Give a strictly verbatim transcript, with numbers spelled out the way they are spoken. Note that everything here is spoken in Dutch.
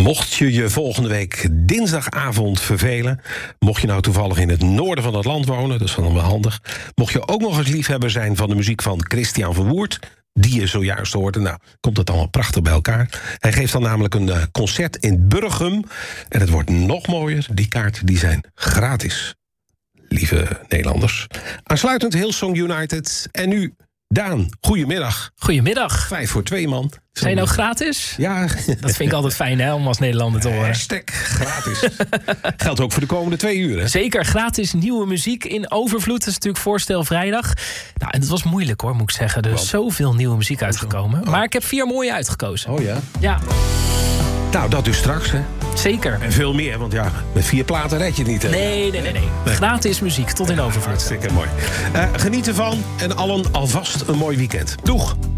Mocht je je volgende week dinsdagavond vervelen, mocht je nou toevallig in het noorden van het land wonen, dat is dan wel handig, mocht je ook nog eens liefhebber zijn van de muziek van Christian Verwoerd, die je zojuist hoorde, nou, komt het allemaal prachtig bij elkaar. Hij geeft dan namelijk een uh, concert in Burgum. En het wordt nog mooier. Die kaarten die zijn gratis. Lieve Nederlanders. Aansluitend Hillsong United. En nu, Daan, goedemiddag. Goedemiddag. Vijf voor twee, man. Zijn je nou gratis? Ja. Dat vind ik altijd fijn, hè, om als Nederlander te horen. Hashtag gratis. Geldt ook voor de komende twee uur, hè? Zeker, gratis nieuwe muziek in overvloed. Dat is natuurlijk voorstel vrijdag. Nou, en het was moeilijk, hoor, moet ik zeggen. Er is Want? zoveel nieuwe muziek uitgekomen. Oh. Maar ik heb vier mooie uitgekozen. Oh ja? Ja. Nou, dat dus straks, hè? Zeker. En veel meer, want ja, met vier platen red je het niet, hè? Nee, nee, nee, nee. Gratis muziek, tot in overvloed. Hartstikke mooi. Uh, geniet ervan en allen alvast een mooi weekend. Doeg!